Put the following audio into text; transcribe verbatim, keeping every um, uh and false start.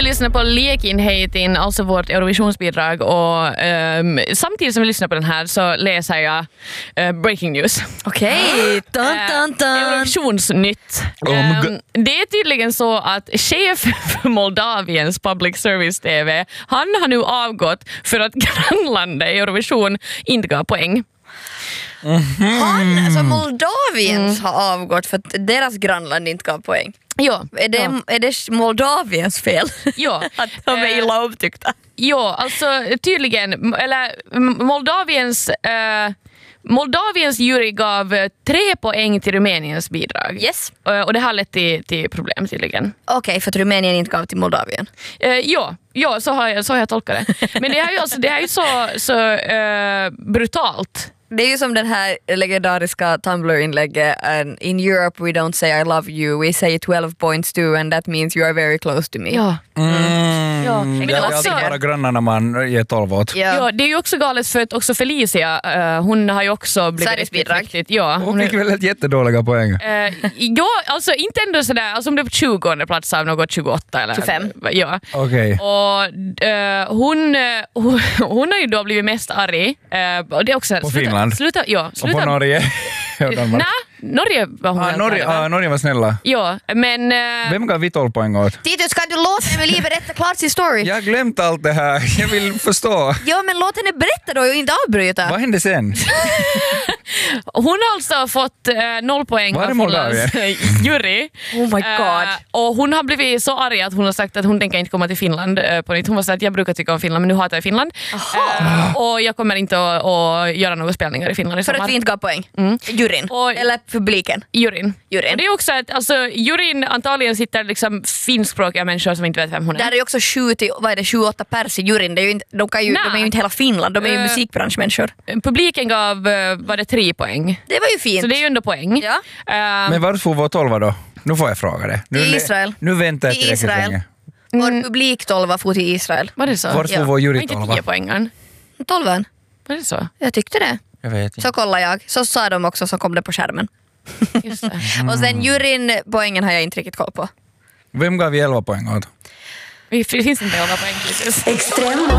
lyssnar på Liekinheitin, alltså vårt Eurovisionsbidrag, och um, samtidigt som vi lyssnar på den här så läser jag uh, breaking news. Okej, okay. dun, dun, dun. Uh, Eurovisionsnytt. Um, det är tydligen så att chef för Moldaviens public service T V, han har nu avgått för att grannlandet i Eurovision inte gav poäng. Mm-hmm. Han, alltså Moldaviens mm. har avgått för att deras grannland inte gav poäng. Ja, är, det, ja. är det Moldaviens fel? Ja. Att de är illa upptyckta? Ja, alltså tydligen, eller Moldaviens... Uh, Moldaviens jury gav tre poäng till Rumäniens bidrag. Yes. Och det har lett till, till problem tydligen. Okej, okay, för att Rumänien inte gav till Moldavien. Uh, ja, ja så, har jag, så har jag tolkat det. Men det är ju, alltså, det är ju så, så uh, brutalt. Det är ju som den här legendariska Tumblr-inlägget In Europe we don't say I love you, we say twelve points too and that means you are very close to me. Ja. Mm. Ja. Men det är alltid bara grannarna man ger tolv åt. Ja. Ja, det är ju också galet för att också Felicia, uh, hon har ju också blivit riktigt, riktigt. Ja, hon, hon fick väl ett jättedåliga poäng. Uh, ja, alltså inte ändå sådär, alltså om det var tjugonde plats av något tjugoåtta eller tjugofem. Ja. Okej. Okay. Och uh, hon, hon hon har ju då blivit mest arg. Uh, och det är också på sluta, Finland. Sluta, ja, sluta. Och på Norge. Nej, Norge var hon. Ah, Norge, ah, Norge var snälla. Ja, men... Uh... Vem gav vi tolv poäng åt? Tito, ska du låta mig berätta klart sin story? Jag har glömt allt det här. Jag vill förstå. Ja, men låt henne berätta då och inte avbryta. Vad hände sen? Hon har alltså fått uh, noll poäng av Finlands jury. Oh my god. Uh, och hon har blivit så arg att hon har sagt att hon tänker inte komma till Finland uh, på nytt. Hon har sagt att jag brukar tycka om Finland men nu hatar jag Finland. Uh, och jag kommer inte att, att göra några spelningar i Finland i sommar. För att vi inte gav poäng. Mm. Juryn. Och, eller publiken. Juryn. Juryn. Och det är också att alltså, juryn antagligen sitter liksom finskspråkiga människor som inte vet vem hon är. Där är ju också sju till, vad är det, sju åtta pers i juryn. Det är ju inte, de, kan ju, de är ju inte hela Finland, de är ju uh, musikbranschmänniskor. Publiken gav, var det tre poäng. Det var ju fint. Så det är ju ändå poäng. Ja. Uh, Men varför var tolva då? Nu får jag fråga det. Nu, I Israel. Nu väntar jag tillräckligt länge. Vår mm. publik tolva får till Israel. Var det så? Varför ja. var jury tolva? Inte tio poängen. Tolvan. Var det så? Jag tyckte det. Jag vet inte. Så kollade jag. Så sa de också, så kom det på skärmen. Just det. Mm. Och sen juryn poängen har jag inte riktigt koll på. Vem gav vi elva poäng åt? Det finns inte elva poäng. Extrem